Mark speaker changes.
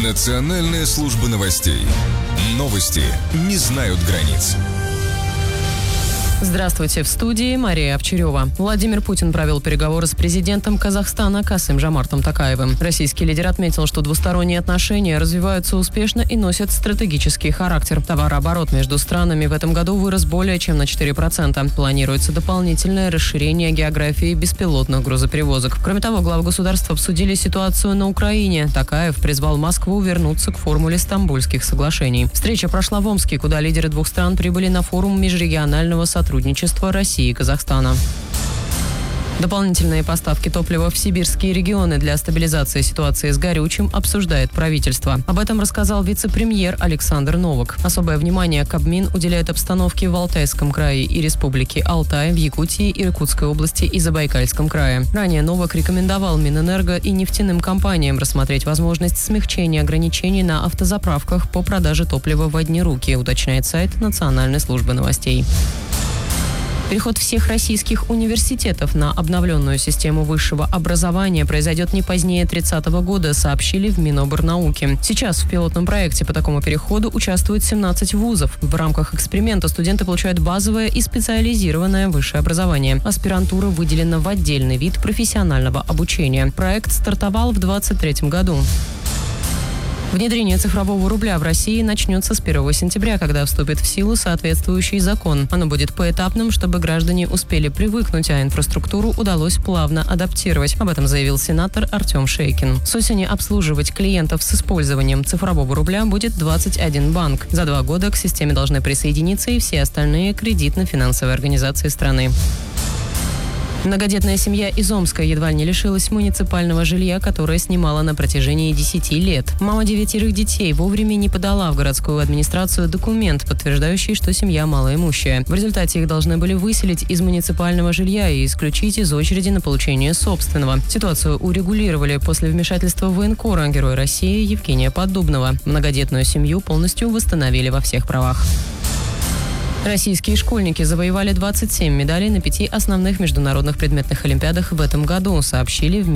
Speaker 1: Национальная служба новостей. Новости не знают границ.
Speaker 2: Здравствуйте, в студии Мария Овчарева. Владимир Путин провел переговоры с президентом Казахстана Касым-Жомартом Токаевым. Российский лидер отметил, что двусторонние отношения развиваются успешно и носят стратегический характер. Товарооборот между странами в этом году вырос более чем на 4%. Планируется дополнительное расширение географии беспилотных грузоперевозок. Кроме того, главы государств обсудили ситуацию на Украине. Токаев призвал Москву вернуться к формуле Стамбульских соглашений. Встреча прошла в Омске, куда лидеры двух стран прибыли на форум межрегионального сотрудничества России и Казахстана. Дополнительные поставки топлива в сибирские регионы для стабилизации ситуации с горючим обсуждает правительство. Об этом рассказал вице-премьер Александр Новак. Особое внимание Кабмин уделяет обстановке в Алтайском крае и Республике Алтай, в Якутии, Иркутской области и Забайкальском крае. Ранее Новак рекомендовал Минэнерго и нефтяным компаниям рассмотреть возможность смягчения ограничений на автозаправках по продаже топлива в одни руки, уточняет сайт Национальной службы новостей. Переход всех российских университетов на обновленную систему высшего образования произойдет не позднее 30 года, сообщили в Миноборнауки. Сейчас в пилотном проекте по такому переходу участвует 17 вузов. В рамках эксперимента студенты получают базовое и специализированное высшее образование. Аспирантура выделена в отдельный вид профессионального обучения. Проект стартовал в 2023 году. Внедрение цифрового рубля в России начнется с 1 сентября, когда вступит в силу соответствующий закон. Оно будет поэтапным, чтобы граждане успели привыкнуть, а инфраструктуру удалось плавно адаптировать. Об этом заявил сенатор Артем Шейкин. С осени обслуживать клиентов с использованием цифрового рубля будет 21 банк. За 2 года к системе должны присоединиться и все остальные кредитно-финансовые организации страны. Многодетная семья из Омска едва не лишилась муниципального жилья, которое снимала на протяжении 10 лет. Мама 9 детей вовремя не подала в городскую администрацию документ, подтверждающий, что семья малоимущая. В результате их должны были выселить из муниципального жилья и исключить из очереди на получение собственного. Ситуацию урегулировали после вмешательства военкора Героя России Евгения Поддубного. Многодетную семью полностью восстановили во всех правах. Российские школьники завоевали 27 медалей на 5 основных международных предметных олимпиадах в этом году, сообщили в